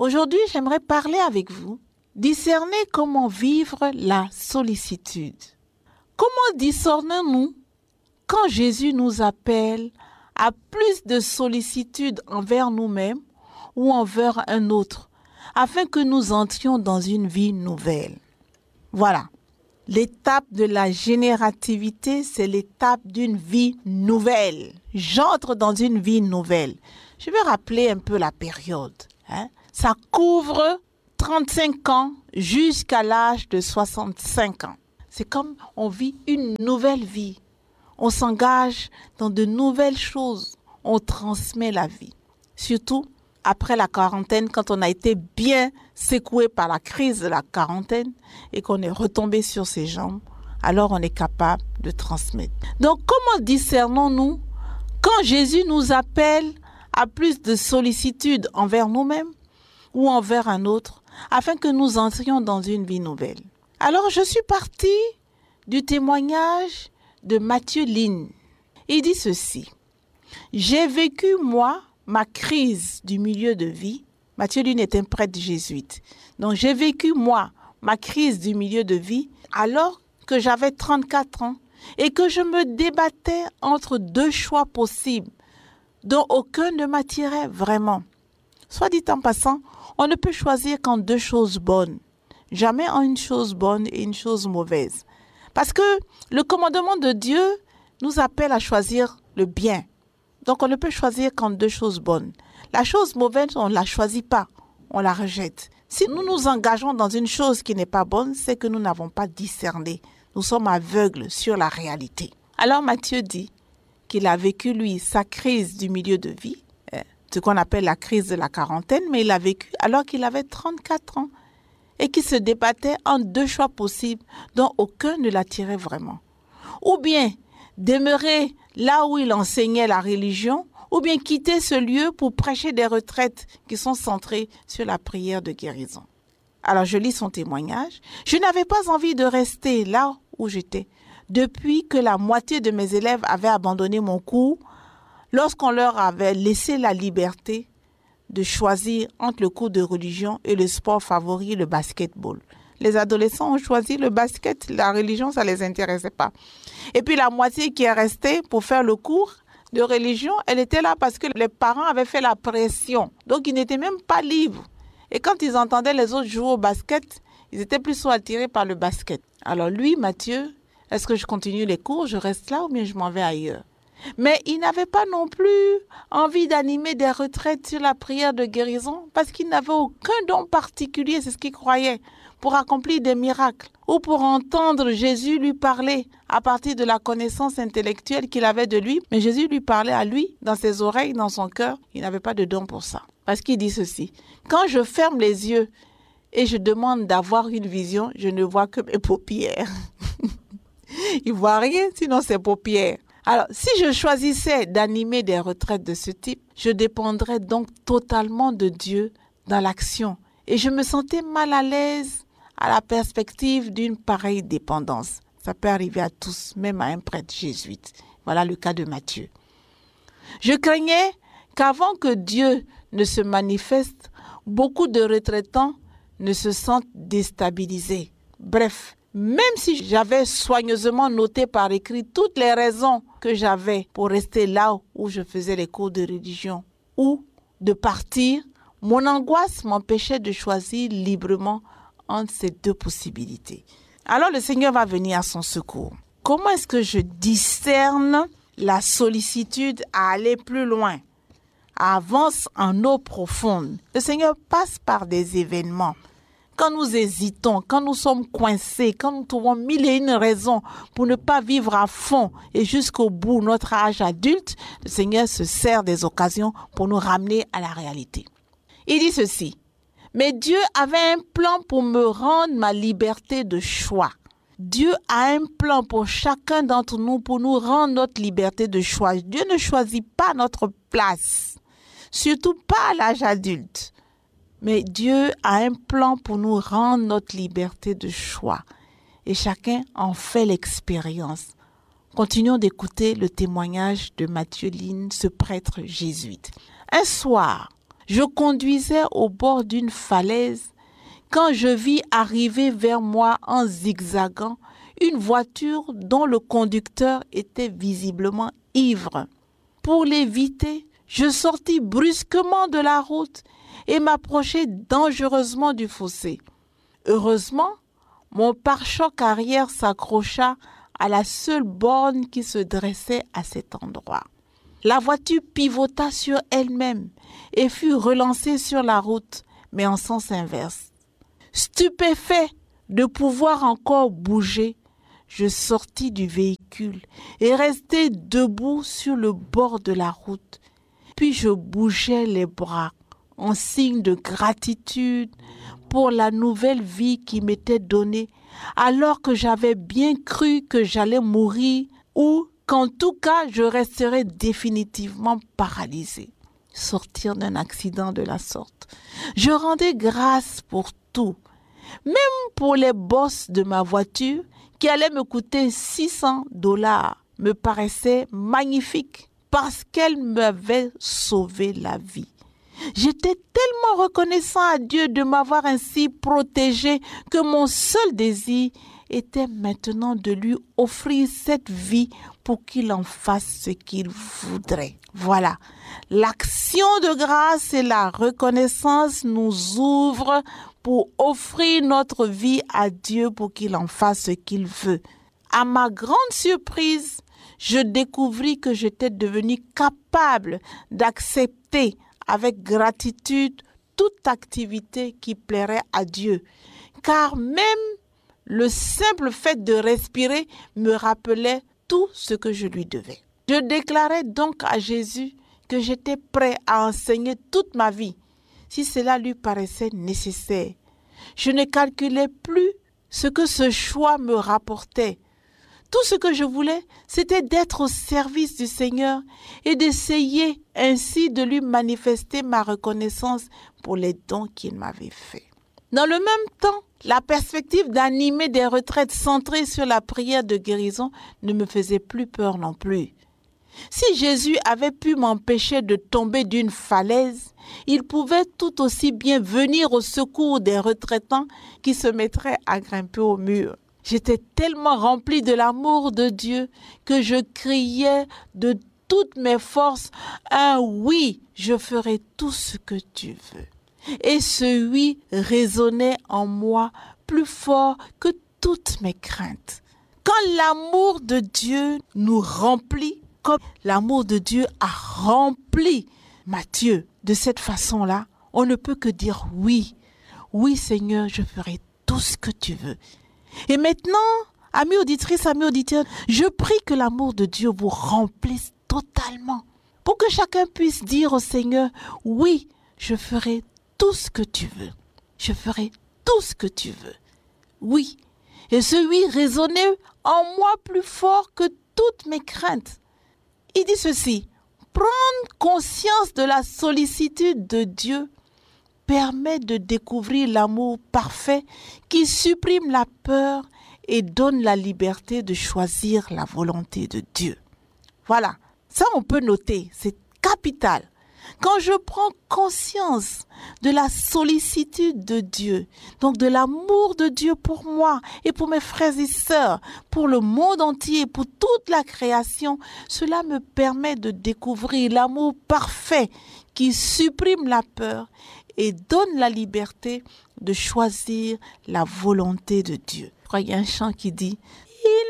Aujourd'hui, j'aimerais parler avec vous, discerner comment vivre la sollicitude. Comment discernons-nous quand Jésus nous appelle à plus de sollicitude envers nous-mêmes ou envers un autre, afin que nous entrions dans une vie nouvelle? Voilà. L'étape de la générativité, c'est l'étape d'une vie nouvelle. J'entre dans une vie nouvelle. Je vais rappeler un peu la période. Ça couvre 35 ans jusqu'à l'âge de 65 ans. C'est comme on vit une nouvelle vie. On s'engage dans de nouvelles choses. On transmet la vie. Surtout après la quarantaine, quand on a été bien secoué par la crise de la quarantaine et qu'on est retombé sur ses jambes, alors on est capable de transmettre. Donc, comment discernons-nous quand Jésus nous appelle à plus de sollicitude envers nous-mêmes ou envers un autre, afin que nous entrions dans une vie nouvelle? Alors, je suis partie du témoignage de Mathieu Lin. Il dit ceci: « J'ai vécu, moi, ma crise du milieu de vie. » Mathieu Lin est un prêtre jésuite. Donc, j'ai vécu, moi, ma crise du milieu de vie alors que j'avais 34 ans et que je me débattais entre deux choix possibles dont aucun ne m'attirait vraiment. Soit dit en passant, on ne peut choisir qu'en deux choses bonnes. Jamais en une chose bonne et une chose mauvaise. Parce que le commandement de Dieu nous appelle à choisir le bien. Donc, on ne peut choisir qu'en deux choses bonnes. La chose mauvaise, on ne la choisit pas, on la rejette. Si nous nous engageons dans une chose qui n'est pas bonne, c'est que nous n'avons pas discerné. Nous sommes aveugles sur la réalité. Alors, Matthieu dit qu'il a vécu, lui, sa crise du milieu de vie, ce qu'on appelle la crise de la quarantaine, mais il a vécu alors qu'il avait 34 ans et qu'il se débattait en deux choix possibles dont aucun ne l'attirait vraiment. Ou bien demeurer là où il enseignait la religion, ou bien quitter ce lieu pour prêcher des retraites qui sont centrées sur la prière de guérison. Alors je lis son témoignage. « Je n'avais pas envie de rester là où j'étais. Depuis que la moitié de mes élèves avaient abandonné mon cours, lorsqu'on leur avait laissé la liberté de choisir entre le cours de religion et le sport favori, le basketball. Les adolescents ont choisi le basket, la religion, ça ne les intéressait pas. Et puis la moitié qui est restée pour faire le cours de religion, elle était là parce que les parents avaient fait la pression. Donc ils n'étaient même pas libres. Et quand ils entendaient les autres jouer au basket, ils étaient plus attirés par le basket. Alors lui, Mathieu, est-ce que je continue les cours, je reste là ou bien je m'en vais ailleurs? Mais il n'avait pas non plus envie d'animer des retraites sur la prière de guérison parce qu'il n'avait aucun don particulier, c'est ce qu'il croyait, pour accomplir des miracles ou pour entendre Jésus lui parler à partir de la connaissance intellectuelle qu'il avait de lui. Mais Jésus lui parlait à lui, dans ses oreilles, dans son cœur. Il n'avait pas de don pour ça. Parce qu'il dit ceci: « Quand je ferme les yeux et je demande d'avoir une vision, je ne vois que mes paupières. » Il ne voit rien, sinon ses paupières. Alors, si je choisissais d'animer des retraites de ce type, je dépendrais donc totalement de Dieu dans l'action. Et je me sentais mal à l'aise à la perspective d'une pareille dépendance. Ça peut arriver à tous, même à un prêtre jésuite. Voilà le cas de Matthieu. Je craignais qu'avant que Dieu ne se manifeste, beaucoup de retraitants ne se sentent déstabilisés. Bref, même si j'avais soigneusement noté par écrit toutes les raisons que j'avais pour rester là où je faisais les cours de religion ou de partir, mon angoisse m'empêchait de choisir librement entre ces deux possibilités. Alors le Seigneur va venir à son secours. Comment est-ce que je discerne la sollicitude à aller plus loin, à avancer en eau profonde? Le Seigneur passe par des événements. Quand nous hésitons, quand nous sommes coincés, quand nous trouvons mille et une raisons pour ne pas vivre à fond et jusqu'au bout notre âge adulte, le Seigneur se sert des occasions pour nous ramener à la réalité. Il dit ceci: « Mais Dieu avait un plan pour me rendre ma liberté de choix. » Dieu a un plan pour chacun d'entre nous pour nous rendre notre liberté de choix. Dieu ne choisit pas notre place, surtout pas à l'âge adulte. Mais Dieu a un plan pour nous rendre notre liberté de choix. Et chacun en fait l'expérience. Continuons d'écouter le témoignage de Mathieu Lin, ce prêtre jésuite. Un soir, Je conduisais au bord d'une falaise quand je vis arriver vers moi en zigzagant une voiture dont le conducteur était visiblement ivre. Pour l'éviter, je sortis brusquement de la route et m'approchai dangereusement du fossé. Heureusement, mon pare-choc arrière s'accrocha à la seule borne qui se dressait à cet endroit. La voiture pivota sur elle-même et fut relancée sur la route, mais en sens inverse. Stupéfait de pouvoir encore bouger, je sortis du véhicule et restai debout sur le bord de la route. Puis je bougeais les bras en signe de gratitude pour la nouvelle vie qui m'était donnée, alors que j'avais bien cru que j'allais mourir ou qu'en tout cas je resterais définitivement paralysé. Sortir d'un accident de la sorte. Je rendais grâce pour tout, même pour les bosses de ma voiture qui allaient me coûter $600, me paraissait magnifique parce qu'elle m'avait sauvé la vie. J'étais tellement reconnaissant à Dieu de m'avoir ainsi protégé que mon seul désir était maintenant de lui offrir cette vie pour qu'il en fasse ce qu'il voudrait. Voilà, l'action de grâce et la reconnaissance nous ouvrent pour offrir notre vie à Dieu pour qu'il en fasse ce qu'il veut. À ma grande surprise, je découvris que j'étais devenu capable d'accepter avec gratitude toute activité qui plairait à Dieu, car même le simple fait de respirer me rappelait tout ce que je lui devais. Je déclarais donc à Jésus que j'étais prêt à enseigner toute ma vie, si cela lui paraissait nécessaire. Je ne calculais plus ce que ce choix me rapportait. Tout ce que je voulais, c'était d'être au service du Seigneur et d'essayer ainsi de lui manifester ma reconnaissance pour les dons qu'il m'avait faits. Dans le même temps, la perspective d'animer des retraites centrées sur la prière de guérison ne me faisait plus peur non plus. Si Jésus avait pu m'empêcher de tomber d'une falaise, il pouvait tout aussi bien venir au secours des retraitants qui se mettraient à grimper au mur. J'étais tellement remplie de l'amour de Dieu que je criais de toutes mes forces un oui, je ferai tout ce que tu veux. Et ce oui résonnait en moi plus fort que toutes mes craintes. Quand l'amour de Dieu nous remplit, comme l'amour de Dieu a rempli Matthieu de cette façon-là, on ne peut que dire oui. Oui Seigneur, je ferai tout ce que tu veux. Et maintenant, amis auditrices, amis auditeurs, je prie que l'amour de Dieu vous remplisse totalement pour que chacun puisse dire au Seigneur, oui, je ferai tout ce que tu veux. Je ferai tout ce que tu veux. Oui. Et ce oui résonnait en moi plus fort que toutes mes craintes. Il dit ceci, prendre conscience de la sollicitude de Dieu permet de découvrir l'amour parfait qui supprime la peur et donne la liberté de choisir la volonté de Dieu. Voilà, ça on peut noter, c'est capital. Quand je prends conscience de la sollicitude de Dieu, donc de l'amour de Dieu pour moi et pour mes frères et sœurs, pour le monde entier, pour toute la création, cela me permet de découvrir l'amour parfait qui supprime la peur et donne la liberté de choisir la volonté de Dieu. Je crois qu'il y a un chant qui dit «